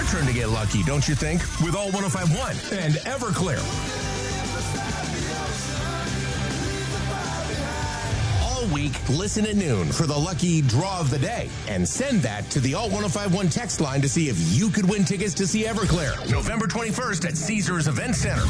their turn to get lucky, don't you think? With All 105.1 and Everclear. All week, listen at noon for the lucky draw of the day and send that to the All 105.1 text line to see if you could win tickets to see Everclear November 21st at Caesars Event Center.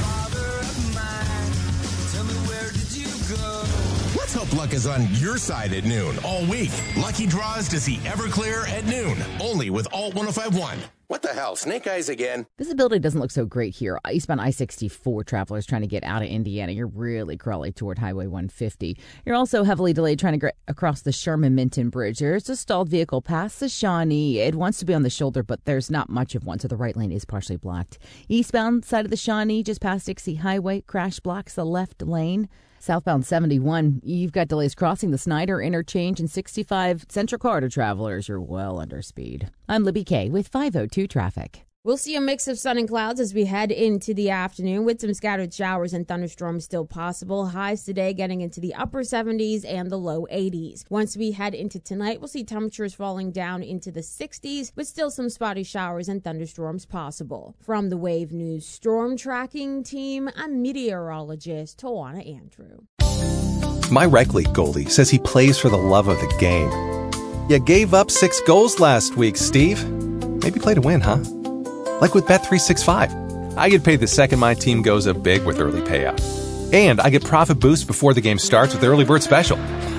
Let's hope luck is on your side at noon all week. Lucky draws to see Everclear at noon, only with All 105.1. What the hell, snake eyes again? Visibility doesn't look so great here. Eastbound I-64 travelers trying to get out of Indiana. You're really crawling toward Highway 150. You're also heavily delayed trying to get across the Sherman-Minton Bridge. There's a stalled vehicle past the Shawnee. It wants to be on the shoulder, but there's not much of one, so the right lane is partially blocked. Eastbound side of the Shawnee, just past Dixie Highway, crash blocks the left lane. Southbound 71, you've got delays crossing the Snyder Interchange and 65 Central Corridor travelers. You're well under speed. I'm Libby Kay with 502 Traffic. We'll see a mix of sun and clouds as we head into the afternoon with some scattered showers and thunderstorms still possible. Highs today getting into the upper 70s and the low 80s. Once we head into tonight, we'll see temperatures falling down into the 60s with still some spotty showers and thunderstorms possible. From the Wave News Storm Tracking Team, I'm meteorologist Tawana Andrew. My rec league goalie says he plays for the love of the game. You gave up 6 goals last week, Steve. Maybe play to win, huh? Like with Bet365. I get paid the second my team goes up big with early payout. And I get profit boost before the game starts with the early bird special.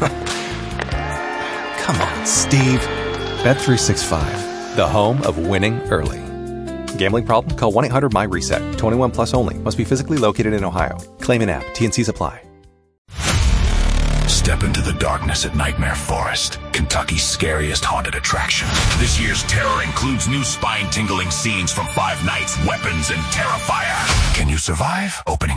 Come on, Steve. Bet365, the home of winning early. Gambling problem? Call 1-800-MY-RESET. 21 plus only. Must be physically located in Ohio. Claim an app. T&Cs apply. Step into the darkness at Nightmare Forest, Kentucky's scariest haunted attraction. This year's terror includes new spine-tingling scenes from Five Nights, weapons, and Terrifier. Can you survive? Opening